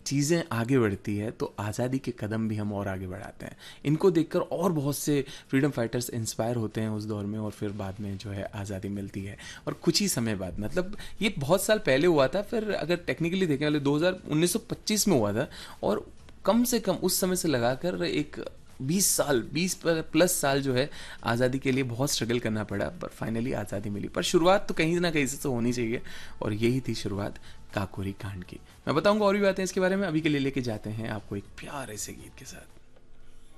चीज़ें आगे बढ़ती है तो आज़ादी के कदम भी हम और आगे बढ़ाते हैं। इनको देखकर और बहुत से फ्रीडम फाइटर्स इंस्पायर होते हैं उस दौर में, और फिर बाद में जो है आज़ादी मिलती है। और कुछ ही समय बाद, मतलब ये बहुत साल पहले हुआ था, फिर अगर टेक्निकली देखें वाले 1925 में हुआ था, और कम से कम उस समय से लगाकर एक 20 प्लस साल जो है आज़ादी के लिए बहुत स्ट्रगल करना पड़ा, पर फाइनली आज़ादी मिली। पर शुरुआत तो कहीं ना कहीं से तो होनी चाहिए, और यही थी शुरुआत काकोरी कांड की। मैं बताऊंगा और भी बातें इसके बारे में, अभी के लिए लेके जाते हैं आपको एक प्यारे से गीत के साथ।